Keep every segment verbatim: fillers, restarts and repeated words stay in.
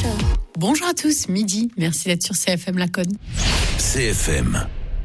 Bonjour à tous, midi. Merci d'être sur C F M Laconne. C F M,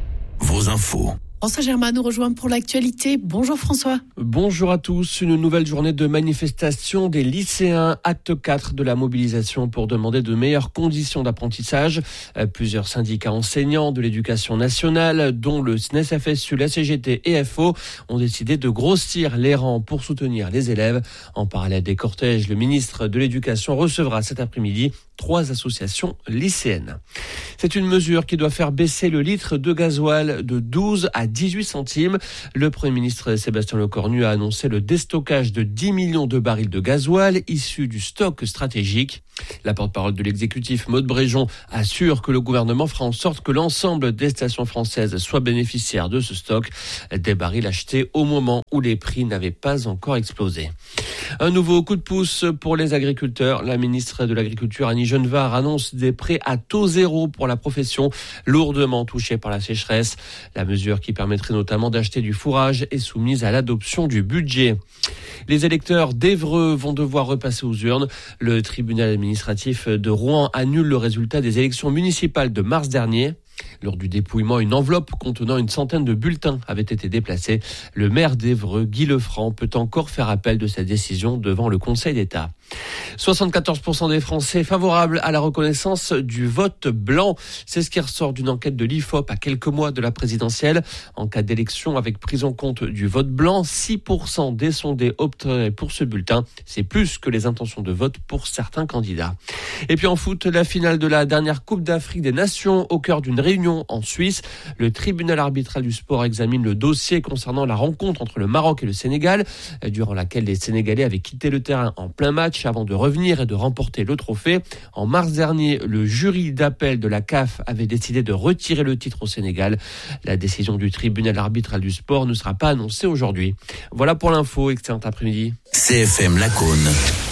vos infos. François Germain nous rejoint pour l'actualité. Bonjour François. Bonjour à tous. Une nouvelle journée de manifestation des lycéens, acte quatre de la mobilisation pour demander de meilleures conditions d'apprentissage. Plusieurs syndicats enseignants de l'éducation nationale, dont le S N E S F S U, la C G T et F O, ont décidé de grossir les rangs pour soutenir les élèves. En parallèle des cortèges, le ministre de l'Éducation recevra cet après-midi trois associations lycéennes. C'est une mesure qui doit faire baisser le litre de gasoil de douze à dix-huit centimes. Le Premier ministre Sébastien Lecornu a annoncé le déstockage de dix millions de barils de gasoil issus du stock stratégique. La porte-parole de l'exécutif, Maude Bréjon, assure que le gouvernement fera en sorte que l'ensemble des stations françaises soient bénéficiaires de ce stock, des barils achetés au moment où les prix n'avaient pas encore explosé. Un nouveau coup de pouce pour les agriculteurs. La ministre de l'Agriculture, Annie Genevard, annonce des prêts à taux zéro pour la profession lourdement touchée par la sécheresse. La mesure qui permettrait notamment d'acheter du fourrage est soumise à l'adoption du budget. Les électeurs d'Évreux vont devoir repasser aux urnes. Le tribunal administratif de Rouen annule le résultat des élections municipales de mars dernier. Lors du dépouillement, une enveloppe contenant une centaine de bulletins avait été déplacée. Le maire d'Évreux, Guy Lefranc, peut encore faire appel de cette décision devant le Conseil d'État. soixante-quatorze pour cent des Français favorables à la reconnaissance du vote blanc. C'est ce qui ressort d'une enquête de l'I F O P à quelques mois de la présidentielle. En cas d'élection avec prise en compte du vote blanc, six pour cent des sondés opteraient pour ce bulletin. C'est plus que les intentions de vote pour certains candidats. Et puis en foot, la finale de la dernière Coupe d'Afrique des Nations au cœur d'une réunion en Suisse. Le tribunal arbitral du sport examine le dossier concernant la rencontre entre le Maroc et le Sénégal, durant laquelle les Sénégalais avaient quitté le terrain en plein match avant de revenir et de remporter le trophée. En mars dernier, le jury d'appel de la C A F avait décidé de retirer le titre au Sénégal. La décision du tribunal arbitral du sport ne sera pas annoncée aujourd'hui. Voilà pour l'info. Excellent après-midi. C F M Laconne,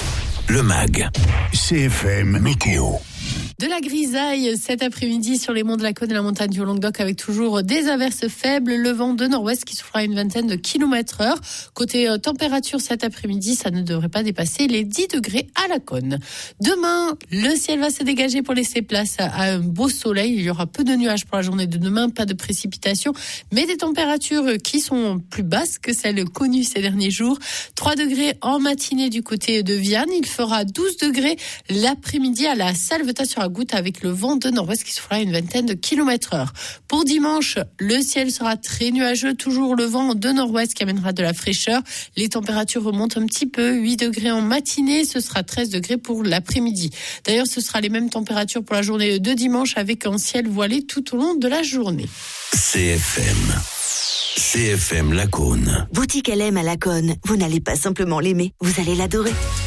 le M A G. C F M Météo. De la grisaille cet après-midi sur les monts de la Cône et la montagne du Languedoc avec toujours des averses faibles. Le vent de nord-ouest qui soufflera une vingtaine de kilomètres heure. Côté euh, température cet après-midi, ça ne devrait pas dépasser les dix degrés à la Cône. Demain, le ciel va se dégager pour laisser place à un beau soleil. Il y aura peu de nuages pour la journée de demain, pas de précipitations, mais des températures qui sont plus basses que celles connues ces derniers jours. trois degrés en matinée du côté de Vianne. Il fera douze degrés l'après-midi à la Salvetat sur la Goutte avec le vent de nord-ouest qui soufflera une vingtaine de kilomètres heure. Pour dimanche, le ciel sera très nuageux, toujours le vent de nord-ouest qui amènera de la fraîcheur. Les températures remontent un petit peu, huit degrés en matinée, ce sera treize degrés pour l'après-midi. D'ailleurs, ce sera les mêmes températures pour la journée de dimanche avec un ciel voilé tout au long de la journée. C F M. C F M Laconne. Boutique L M à Laconne. Vous n'allez pas simplement l'aimer, vous allez l'adorer.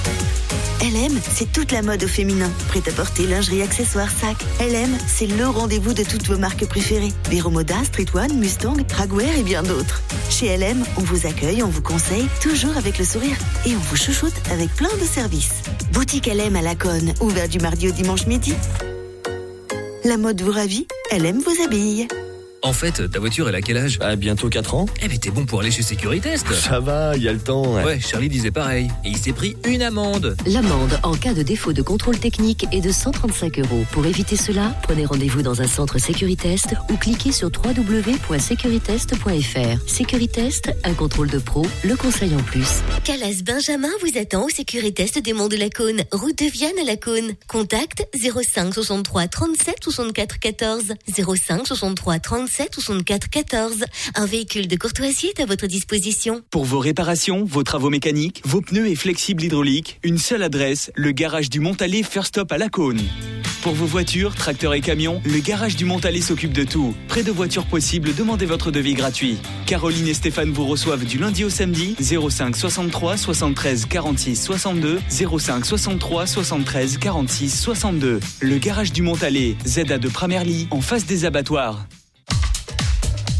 L M, c'est toute la mode au féminin. Prêt-à-porter, lingerie, accessoires, sacs. L M, c'est le rendez-vous de toutes vos marques préférées. Vero Moda, Street One, Mustang, Dragwear et bien d'autres. Chez L M, on vous accueille, on vous conseille, toujours avec le sourire. Et on vous chouchoute avec plein de services. Boutique L M à Laconne, ouvert du mardi au dimanche midi. La mode vous ravit, L M vous habille. En fait, ta voiture, elle a quel âge ? Ah, bientôt quatre ans. Eh mais t'es bon pour aller chez Sécuritest. Ça va, il y a le temps. Ouais. ouais, Charlie disait pareil. Et il s'est pris une amende. L'amende en cas de défaut de contrôle technique est de cent trente-cinq euros. Pour éviter cela, prenez rendez-vous dans un centre Sécuritest ou cliquez sur w w w point sécuritest point f r. Sécuritest, un contrôle de pro, le conseil en plus. Calas Benjamin vous attend au Sécuritest des Monts de la Cône, route de Vianne à la Cône. Contact zéro cinq soixante-trois trente-sept soixante-quatre quatorze. zéro cinq soixante-trois trente-sept soixante-quatre quatorze. Un véhicule de courtoisie est à votre disposition. Pour vos réparations, vos travaux mécaniques, vos pneus et flexibles hydrauliques, une seule adresse, le garage du Montalet First Stop à Laconne. Pour vos voitures, tracteurs et camions, le garage du Montalet s'occupe de tout. Près de voitures possibles, demandez votre devis gratuit. Caroline et Stéphane vous reçoivent du lundi au samedi, zéro cinq soixante-trois soixante-treize quarante-six soixante-deux, zéro cinq soixante-trois soixante-treize quarante-six soixante-deux. Le garage du Montalet, Z A de Pramerly, en face des abattoirs.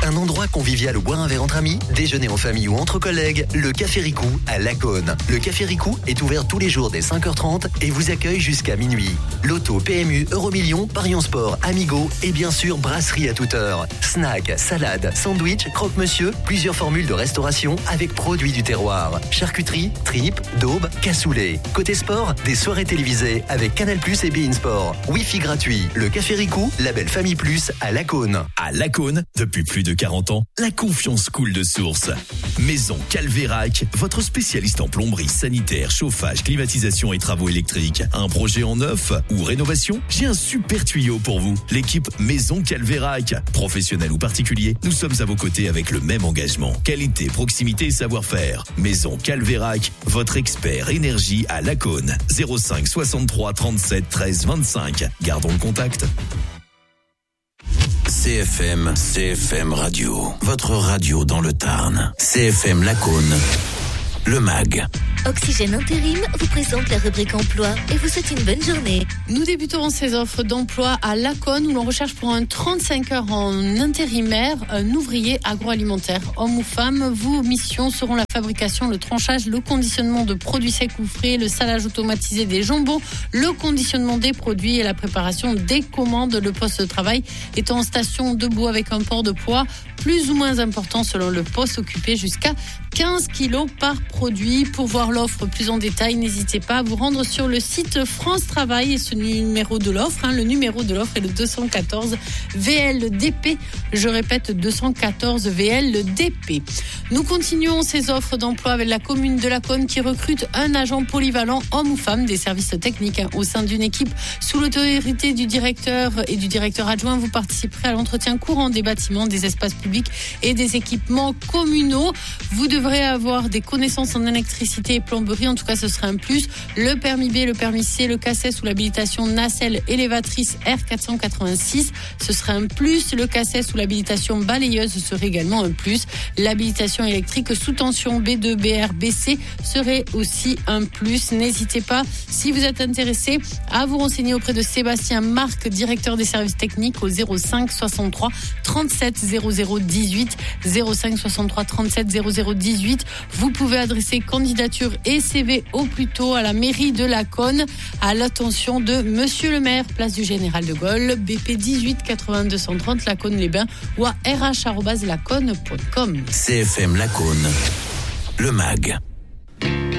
Un endroit convivial où boire un verre entre amis, déjeuner en famille ou entre collègues, le Café Ricou à Laconne. Le Café Ricou est ouvert tous les jours dès cinq heures trente et vous accueille jusqu'à minuit. Loto, P M U, Euromillions, Parions Sport, Amigo et bien sûr brasserie à toute heure. Snack, salade, sandwich, croque-monsieur, plusieurs formules de restauration avec produits du terroir. Charcuterie, tripes, daube, cassoulet. Côté sport, des soirées télévisées avec Canal Plus et Bein Sport. Wi-Fi gratuit. Le Café Ricou, label Famille Plus à Laconne. À Laconne, depuis plus de quarante ans, la confiance coule de source. Maison Calvérac, votre spécialiste en plomberie, sanitaire, chauffage, climatisation et travaux électriques. Un projet en neuf ou rénovation? J'ai un super tuyau pour vous. L'équipe Maison Calvérac. Professionnel ou particulier, nous sommes à vos côtés avec le même engagement. Qualité, proximité et savoir-faire. Maison Calvérac, votre expert énergie à Laconne. zéro cinq soixante-trois trente-sept treize vingt-cinq. Gardons le contact. C F M, C F M Radio, votre radio dans le Tarn. C F M Laconne, le M A G. Oxygène Intérim vous présente la rubrique emploi et vous souhaite une bonne journée. Nous débuterons ces offres d'emploi à Laconne où l'on recherche pour un trente-cinq heures en intérimaire un ouvrier agroalimentaire. Homme ou femme, vos missions seront la fabrication, le tranchage, le conditionnement de produits secs ou frais, le salage automatisé des jambons, le conditionnement des produits et la préparation des commandes. Le poste de travail est en station debout avec un port de poids plus ou moins important selon le poste occupé jusqu'à quinze kilos par produit. Pour voir l'offre plus en détail, n'hésitez pas à vous rendre sur le site France Travail et ce numéro de l'offre, hein, le numéro de l'offre est le deux cent quatorze V L D P. Je répète, deux cent quatorze V L D P. Nous continuons ces offres d'emploi avec la commune de Laconne qui recrute un agent polyvalent, homme ou femme, des services techniques hein, au sein d'une équipe sous l'autorité du directeur et du directeur adjoint. Vous participerez à l'entretien courant des bâtiments, des espaces publics et des équipements communaux. Vous devrez avoir des connaissances en électricité et plomberie, en tout cas ce serait un plus. Le permis B, le permis C, le C A C E S ou l'habilitation nacelle élévatrice R quatre cent quatre-vingt-six, ce serait un plus. Le C A C E S ou l'habilitation balayeuse serait également un plus. L'habilitation électrique sous tension B deux, B R, B C serait aussi un plus. N'hésitez pas, si vous êtes intéressé, à vous renseigner auprès de Sébastien Marc, directeur des services techniques au zéro cinq soixante-trois trente-sept zéro zéro dix-huit, zéro cinq soixante-trois trente-sept zéro zéro dix-huit. Vous pouvez adresser candidature et C V au plus tôt à la mairie de Laconne à l'attention de Monsieur le maire, place du Général de Gaulle, B P dix-huit quatre-vingts deux cent trente Laconne-les-Bains ou à r h arobase laconne point com. C F M Laconne, le M A G.